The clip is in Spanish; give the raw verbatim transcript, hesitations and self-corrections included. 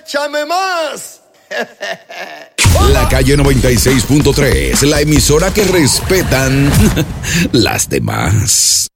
¡Échame más! La Calle noventa y seis punto tres, la emisora que respetan las demás.